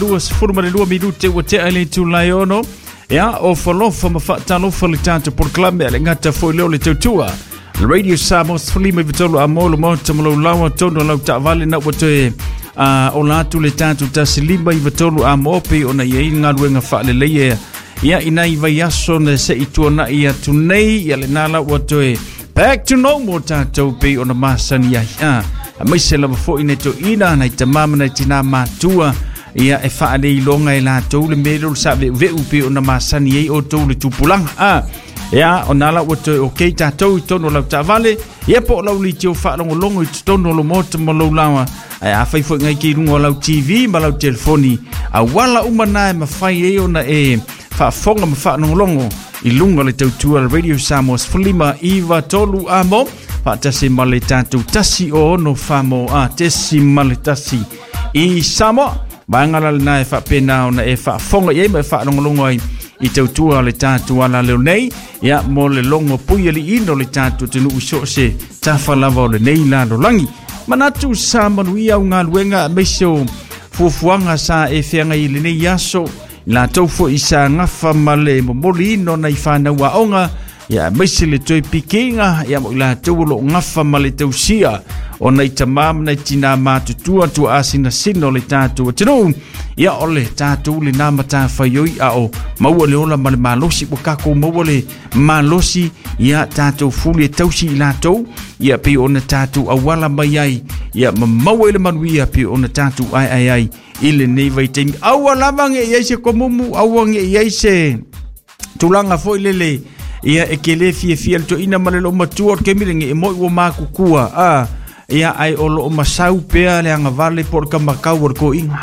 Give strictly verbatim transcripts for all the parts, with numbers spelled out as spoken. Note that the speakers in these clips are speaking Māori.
Duas forma de dua minute o te ale tu laiono. Ya o falofa mafatalofa le tata por klame le ngata foi leo le tutua. Radio Samos Flima vitolo amolo mota molo lawa tono lau ta vale na wote a o latu le tatu tasilima vitolo amopi ona ye ngadwenga fa le le ya ina iva yaso na se ituana ia tunei ya le nala wote back to normal tato pe ona masani ya ha mai se la fo ineto ina na tamama na tina matua ia e fa le longa ila to le melo sa ve ve upi ona masani e o to le tupulang a ia onala o to okay ta to to no la ta vale ia po la li tio fa longo longo to no lo mot mo lo lawa a fa fo ngai ki lungo la T V ma la telefoni a wala umana ma fa e ona e fa fonga ma fa no longo i lungo le tu Radio Samos Flima Iva tolu amo fa tasi male tatu tasi o no famo a tasi male tasi i samo bangala na e fa pena ona e fa fonga ye ma fa longo longo ai i tautua le tatu ala leo nei ia mo le longo pui li ino le tatu tenu uso se tafalava o le nei la no langi manatu sa manuia o ngā luenga meso fufuanga sa e whianga i le nei aso la taufo i sa ngafa male mo moli ino na i whana wa onga ia meso le toi pikinga ia mo la taulo ngafa male tausia o nei tamam nei tina matutua tu asina sino le tatu o tenu ia ole tatu le nama ta fayoi a o maua le ola male malosi po kako maua le malosi ia tatu fuli tausi ila tau ia pe ona tatu awala mai ai ia maua le manuia pe ona tatu ai ai ai ile nei vai temi awala vange ia se komumu awange ia se tulanga foi lele ia ekele fie fie to ina male lo matua kemiringe e moi wo makukua a ia ai o lo masau pea le anga vale por kamakau ko inga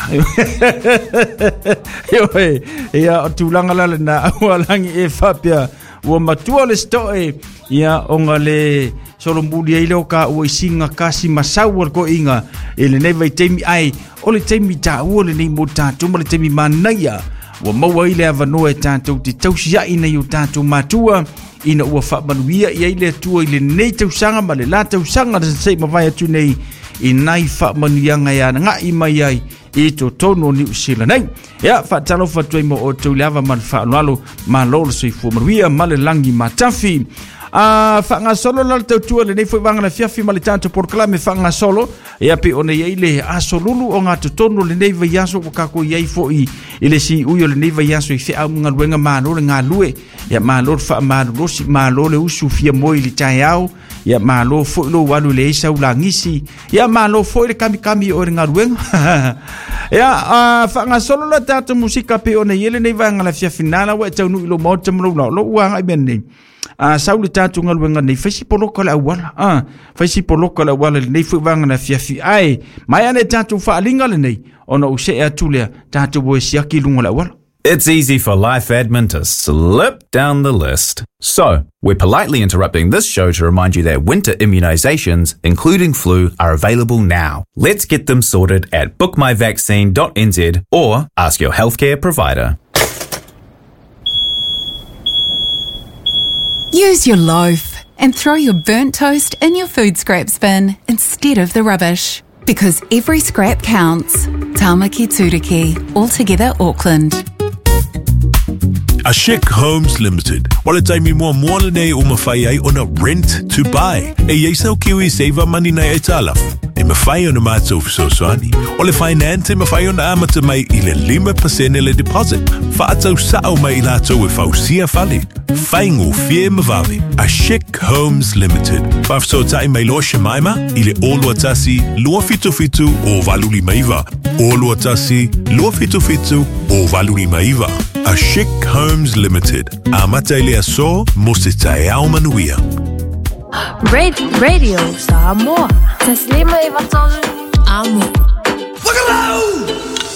yo e ia tulanga la na walangi e fapia wo matua le stoe ia onga le solo mbuli ai lo ka o isinga kasi masau ko inga ele ne vai temi ai o le temi ta o le ni mota tu le temi manaya wo maua ile avano e tanto ti tausia ina yo tanto matua ina ua fa manuia ia ile tua ile nei tausanga ma le la tausanga se ma vai atu nei inai fa manuianga ia nga i mai ai i to tono ni usila nei ia fa talo fa tu mo o tu lava mal fa lalo ma lo se fu manuia ma le langi matafi a fa nga solo la tua le nei foi vanga na fiafi ma le tanto por clame fa nga solo ia pe ona ia ile asolulu o nga to tono le nei vai aso ko kako ia fo i ile si uyo le nei vai aso i fe a nga luenga ma no nga lue ia ma lo fa ma lo si ma lo le usu fia moi li tai au ia ma lo fo lo walu le sa ula ngisi ia ma lo fo le kami kami o nga luenga ia a fa nga solo la tata musika pe ona ile nei vanga la fiafi nala wa tau lo mo tamo lo lo wa ai ben nei a uh, sauli tatu ngal wenga nei fesi poloko la wala ah uh, fesi poloko la wala nei fu vanga na fiafi ai mai ane tatu fa linga le nei ona use atulea tatu bo siaki lunga la wala. It's easy for life admin to slip down the list. So, we're politely interrupting this show to remind you that winter immunizations, including flu, are available now. Let's get them sorted at book my vaccine dot n z or ask your healthcare provider. Use your loaf and throw your burnt toast in your food scraps bin instead of the rubbish. Because every scrap counts. Tāmaki Tūriki, altogether Auckland. Ashik Homes Limited. Wala taimi mua moana nei o mawhai ai ona rent to buy. E yeisau kiwi save money nei e talaf. E mawhai ona mātou fisosoani. O le finance e mawhai ona amata mai i le five percent le deposit. Whaatau sao mai i lātou e whausia whale. Whaingo fie mawawe. Ashik Homes Limited. Whafso tai mai loa Shemaima i le olua tasi lua fitu fitu o valuli maiva. Olua tasi lua fitu fitu o valuli maiva. Ashik Homes Limited. Amata ile aso mo se tae au manuia. Radio Samoa. Taslima Ivatolu Amo. Look at